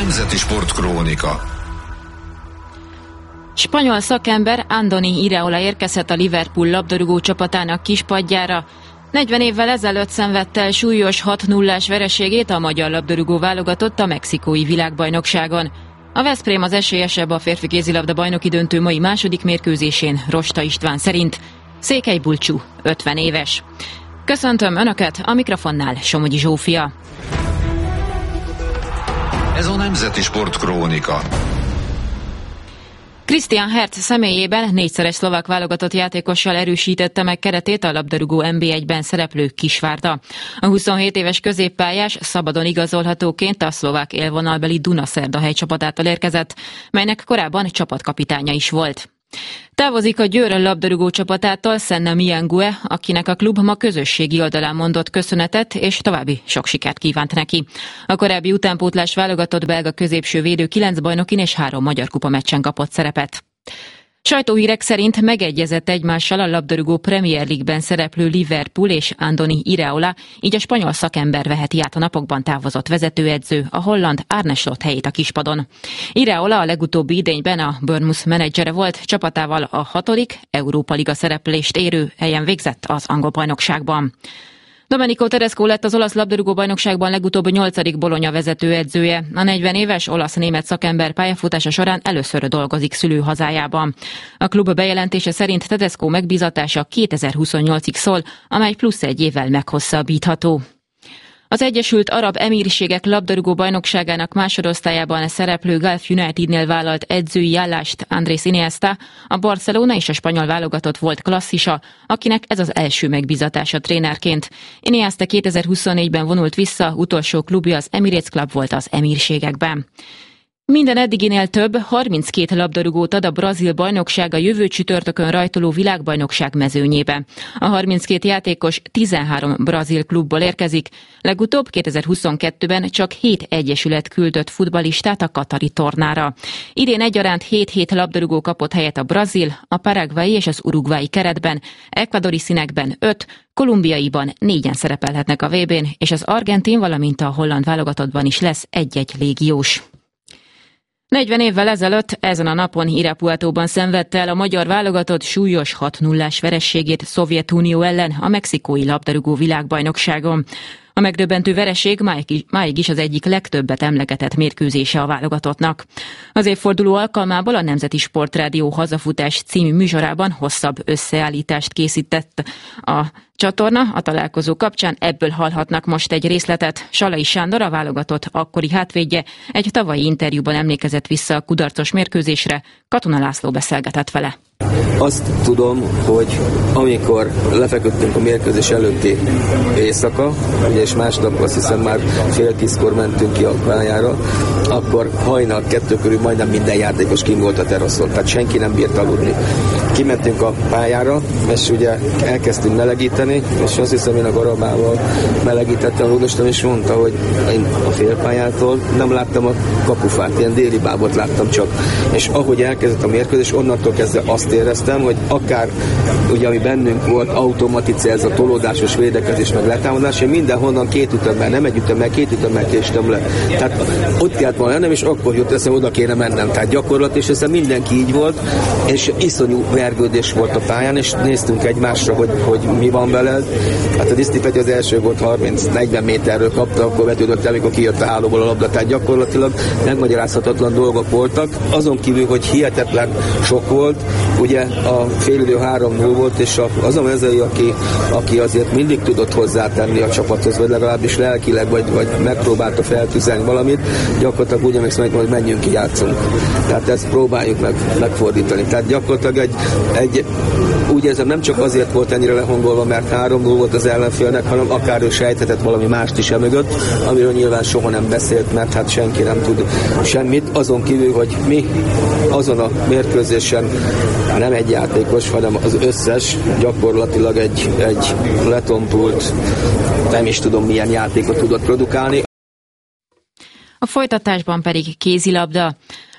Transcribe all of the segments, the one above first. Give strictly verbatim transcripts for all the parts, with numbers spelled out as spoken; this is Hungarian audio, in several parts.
Nemzeti Sportkrónika. Spanyol szakember Andoni Iraola érkezhet a Liverpool labdarúgó csapatának kispadjára. negyven évvel ezelőtt szenvedte el súlyos hat nullás vereségét a magyar labdarúgó válogatott a mexikói világbajnokságon. A Veszprém az esélyesebb a férfi kézilabda bajnoki döntő mai második mérkőzésén Rosta István szerint. Székely Bulcsú, ötven éves. Köszöntöm Önöket, a mikrofonnál Somogyi Zsófia. Ez a Nemzeti Sportkrónika. Christian Hertz személyében négyszeres szlovák válogatott játékossal erősítette meg keretét a labdarúgó en bé egyben szereplő Kisvárda. A huszonhét éves középpályás szabadon igazolhatóként a szlovák élvonalbeli Dunaszerdahely csapatától érkezett, melynek korábban csapatkapitánya is volt. Távozik a Győr labdarúgó csapatától Senna Miangue, akinek a klub ma közösségi oldalán mondott köszönetet, és további sok sikert kívánt neki. A korábbi utánpótlás válogatott belga középső védő kilenc bajnokin és három magyar kupa meccsen kapott szerepet. Sajtóhírek szerint megegyezett egymással a labdarúgó Premier League-ben szereplő Liverpool és Andoni Iraola, így a spanyol szakember veheti át a napokban távozott vezetőedző, a holland Arne Slot helyét a kispadon. Iraola a legutóbbi idényben a Bournemouth menedzsere volt, csapatával a hatodik Európa Liga szereplést érő helyen végzett az angol bajnokságban. Domenico Tedesco lett az olasz labdarúgó bajnokságban legutóbb nyolcadik Bologna vezetőedzője. A negyven éves olasz-német szakember pályafutása során először dolgozik szülőhazájában. A klub bejelentése szerint Tedesco megbízatása kétezer-huszonnyolcig szól, amely plusz egy évvel meghosszabbítható. Az Egyesült Arab Emírségek labdarúgó bajnokságának másodosztályában szereplő Gulf Unitednél vállalt edzői állást Andrés Iniesta, a Barcelona és a spanyol válogatott volt klasszisa, akinek ez az első megbízatása trénerként. Iniesta kétezer-huszonnégyben vonult vissza, utolsó klubja az Emirates Club volt az Emírségekben. Minden eddiginél több, harminckét labdarúgót ad a brazil bajnokság a jövő csütörtökön rajtoló világbajnokság mezőnyébe. A harminckét játékos tizenhárom brazil klubból érkezik, legutóbb kétezer-huszonkettőben csak hét egyesület küldött futballistát a katari tornára. Idén egyaránt hét-hét labdarúgó kapott helyet a brazil, a paraguayi és az uruguayi keretben, ekvadori színekben öt, kolumbiaiban négyen szerepelhetnek a vé bén, és az argentin, valamint a holland válogatottban is lesz egy-egy légiós. negyven évvel ezelőtt ezen a napon Irapuatóban szenvedte el a magyar válogatott súlyos hat nullás vereségét Szovjetunió ellen a mexikói labdarúgó világbajnokságon. A megdöbbentő vereség máig is az egyik legtöbbet emlegetett mérkőzése a válogatottnak. Az évforduló alkalmából a Nemzeti Sportrádió Hazafutás című műsorában hosszabb összeállítást készített a csatorna a találkozó kapcsán, ebből hallhatnak most egy részletet. Salai Sándor, a válogatott akkori hátvédje, egy tavalyi interjúban emlékezett vissza a kudarcos mérkőzésre, Katona László beszélgetett vele. Azt tudom, hogy amikor lefeküdtünk a mérkőzés előtti éjszaka, ugye, és másnap azt hiszem már fél tízkor mentünk ki a pályára, akkor hajnal kettő körül majdnem minden játékos kim volt a teraszon, tehát senki nem bírt aludni. Kimentünk a pályára, és ugye elkezdtünk melegíteni, és azt hiszem, én a garabával melegítettem a rúdostam, és mondta, hogy én a félpályától nem láttam a kapufát, ilyen déli bábot láttam csak. És ahogy elkezdett a mérkőzés, onnantól kezdve azt éreztem, hogy akár ugye ami bennünk volt, automatice, ez a tolódásos védekezés meg letámadás, én mindenhonnan két ütömmel, nem egy ütömmel, két ütömmel késtem le. Tehát ott kellett volna lennem, és akkor jött eszem, oda kéne mennem. Tehát gyakorlat, és ez mindenki így volt, és iszonyú vergődés volt a pályán, és néztünk egymásra, hogy, hogy mi van veled. Hát a Diszti Peti az első volt harminc-negyven méterről kapta, akkor vetődött el, amikor kijött a hálóból a labda. Tehát gyakorlatilag megmagyarázhatatlan dolgok voltak. Azon kívül, hogy hihetetlen sok volt, ugye a félidő három null volt, és az a mezői, aki, aki azért mindig tudott hozzátenni a csapathoz, vagy legalábbis lelkileg, vagy, vagy megpróbálta feltüzelni valamit, gyakorlatilag úgy emlékszem, hogy menjünk ki, játszunk. Tehát ezt próbáljuk meg, megfordítani. Tehát gyakorlatilag egy, egy úgy érzem, nem csak azért volt ennyire lehangolva, mert három null volt az ellenfélnek, hanem akár ő sejthetett valami mást is emögött, amiről nyilván soha nem beszélt, mert hát senki nem tud semmit, azon kívül, hogy mi azon a mérkőzésen nem egy játékos, hanem az összes gyakorlatilag egy, egy letompult, nem is tudom milyen játékot tudott produkálni. A folytatásban pedig kézilabda.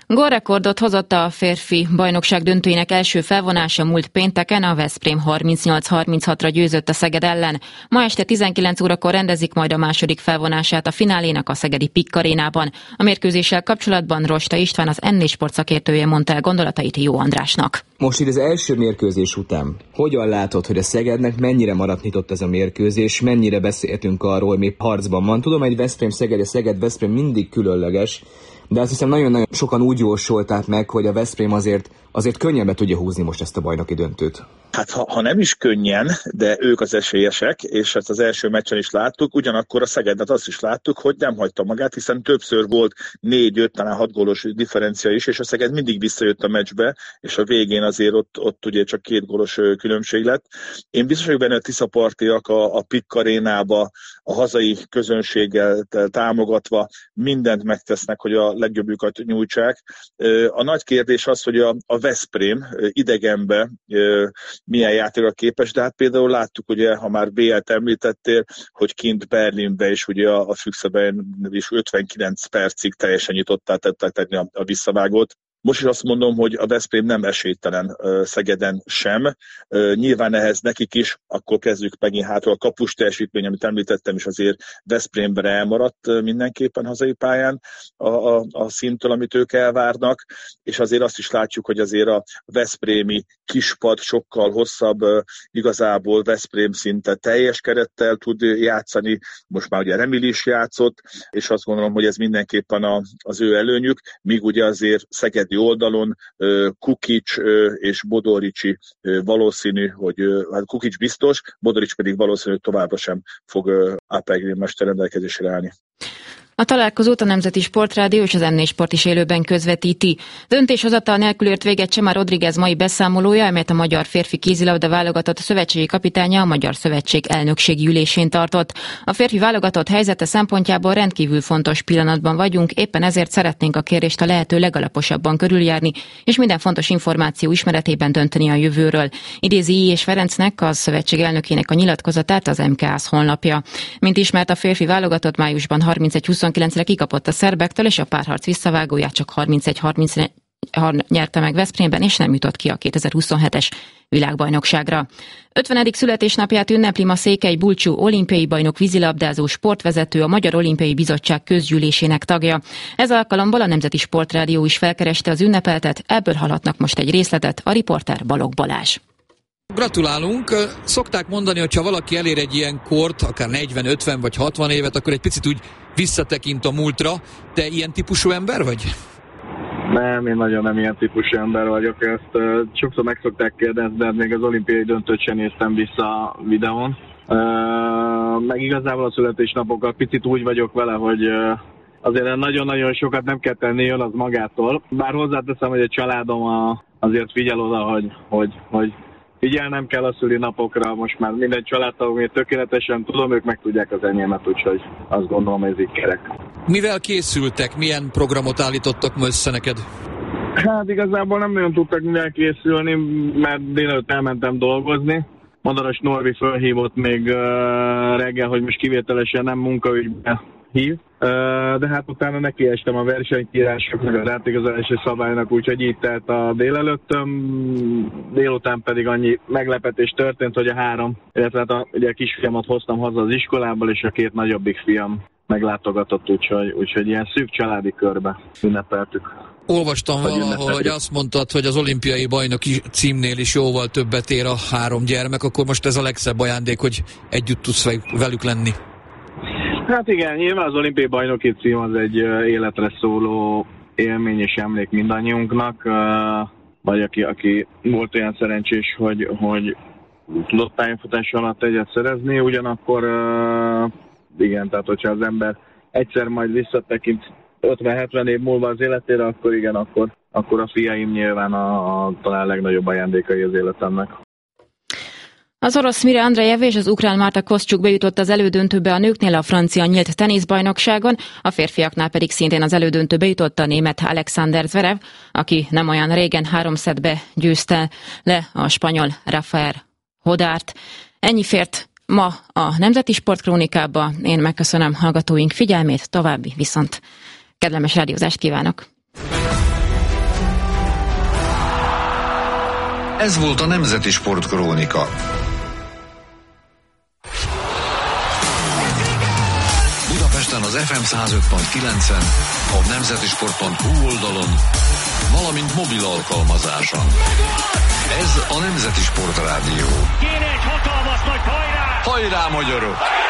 Gólrekordot hozott a férfi bajnokság döntőjének első felvonása múlt pénteken, a Veszprém harmincnyolc harminchatra győzött a Szeged ellen. Ma este tizenkilenc órakor rendezik majd a második felvonását a finálénak a szegedi Pikk Arénában. A mérkőzéssel kapcsolatban Rosta István, az en négy Sport szakértője mondta el gondolatait Jó Andrásnak. Most itt az első mérkőzés után hogyan látod, hogy a Szegednek mennyire maradt nyitott ez a mérkőzés, mennyire beszéltünk arról, mi harcban van? Tudom, hogy Veszprém-Szeged, a Szeged-Veszprém mindig különleges, de azt hiszem nagyon-nagyon sokan úgy jósolták meg, hogy a Veszprém azért, azért könnyen be tudja húzni most ezt a bajnoki döntőt. Hát ha, ha nem is könnyen, de ők az esélyesek, és ezt az első meccsen is láttuk, ugyanakkor a Szegednek azt is láttuk, hogy nem hagyta magát, hiszen többször volt négy, öt, talán hat gólos differencia is, és a Szeged mindig visszajött a meccsbe, és a végén azért ott, ott ugye csak két gólos különbség lett. Én biztos vagyok benne, hogy Tiszapartiak a, a Pikk Arénába, a hazai közönséggel támogatva mindent megtesznek, hogy a legjobbjukat nyújtsák. A nagy kérdés az, hogy a, a Veszprém idegenbe milyen játékra képes, de hát például láttuk, ugye, ha már bé el-t említettél, hogy kint Berlinbe is ugye a, a Füchseben is ötvenkilenc percig teljesen nyitottá tettek tenni a, a visszavágót. Most is azt mondom, hogy a Veszprém nem esélytelen uh, Szegeden sem. Uh, nyilván ehhez nekik is, akkor kezdjük megint hátra a kapus teljesítmény, amit említettem, is azért Veszprémben elmaradt uh, mindenképpen hazai pályán a, a, a szinttől, amit ők elvárnak, és azért azt is látjuk, hogy azért a veszprémi kispad sokkal hosszabb, uh, igazából Veszprém szinte teljes kerettel tud játszani, most már ugye Remili is játszott, és azt gondolom, hogy ez mindenképpen a, az ő előnyük, míg ugye azért Szeged oldalon Kukic és Bodoricsi valószínű, hogy hát Kukic biztos, Bodorics pedig valószínű, hogy továbbra sem fog á pé Green mester rendelkezésre állni. A találkozót a Nemzeti Sportrádió és az en négy Sport is élőben közvetíti. Döntéshozatal nélkül ért véget Csema Rodriguez mai beszámolója, amelyet a magyar férfi kézilabda válogatott szövetségi kapitánya a Magyar Szövetség elnökségi ülésén tartott. A férfi válogatott helyzete szempontjából rendkívül fontos pillanatban vagyunk, éppen ezért szeretnénk a kérést a lehető legalaposabban körüljárni, és minden fontos információ ismeretében dönteni a jövőről. Idézi I. és Ferencnek, az szövetség elnökének a nyilatkozatát az em ká á es honlapja. Mint ismert, a férfi válogatott májusban harmincegy huszonkilencre kikapott a szerbektől, és a párharc visszavágóját csak harmincegy harmincra nyerte meg Veszprémben, és nem jutott ki a kétezer-huszonhetes világbajnokságra. ötvenedik születésnapját ünnepli ma Székely Bulcsú olimpiai bajnok vízilabdázó sportvezető, a Magyar Olimpiai Bizottság közgyűlésének tagja. Ez alkalommal a Nemzeti Sportrádió is felkereste az ünnepeltet, ebből hallhatnak most egy részletet, a riporter Balogh Balázs. Gratulálunk! Szokták mondani, hogy ha valaki elér egy ilyen kort, akár negyven, ötven vagy hatvan évet, akkor egy picit úgy visszatekint a múltra. Te ilyen típusú ember vagy? Nem, én nagyon nem ilyen típusú ember vagyok. Ezt uh, sokszor meg szokták kérdezni, de még az olimpiai döntőt sem néztem vissza a videón. Uh, meg igazából a születésnapokkal picit úgy vagyok vele, hogy uh, azért nagyon-nagyon sokat nem kell tenni, jön az magától. Bár hozzáteszem, hogy a családom a, azért figyel oda, hogy, hogy, hogy figyelnem kell a szülinapokra, most már minden családtagom, én tökéletesen tudom, ők meg tudják az enyémet, úgyhogy azt gondolom, ez így kerek. Mivel készültek? Milyen programot állítottak ma össze neked? Hát igazából nem nagyon tudtak mivel készülni, mert délelőtt elmentem dolgozni. Madaras Norbi fölhívott még uh, reggel, hogy most kivételesen nem munkaügybe hív. De hát utána nekiestem a versenykírásoknak, az átigazolási szabálynak, úgyhogy így telt a délelőttöm, délután pedig annyi meglepetés történt, hogy a három, illetve hát a, ugye a kisfiamat hoztam haza az iskolából, és a két nagyobbik fiam meglátogatott, úgyhogy, úgyhogy ilyen szűk családi körbe ünnepeltük. Olvastam valahol, hogy azt mondtad, hogy az olimpiai bajnoki címnél is jóval többet ér a három gyermek, akkor most ez a legszebb ajándék, hogy együtt tudsz velük lenni. Hát igen, nyilván az olimpiai bajnoki cím az egy életre szóló élmény és emlék mindannyiunknak, vagy aki, aki volt olyan szerencsés, hogy, hogy tudott pályafutás alatt egyet szerezni, ugyanakkor igen, tehát hogyha az ember egyszer majd visszatekint ötven-hetven év múlva az életére, akkor igen, akkor, akkor a fiaim nyilván a, a talán legnagyobb ajándékai az életemnek. Az orosz Mira Andrejev és az ukrán Marta Koszcsuk bejutott az elődöntőbe a nőknél a francia nyílt teniszbajnokságon, a férfiaknál pedig szintén az elődöntőbe jutott a német Alexander Zverev, aki nem olyan régen három szettbe győzte le a spanyol Rafael Hodárt. Ennyi fért ma a Nemzeti Sportkrónikába. Én megköszönöm hallgatóink figyelmét, további viszont kellemes rádiózást kívánok! Ez volt a Nemzeti Sportkrónika. Budapesten az ef em száz öt pont kilencen, a nemzetisport pont hu oldalon, valamint mobil alkalmazáson. Ez a Nemzeti Sport Rádió. Kéne egy hatalmas nagy hajrá! Hajrá, magyarok!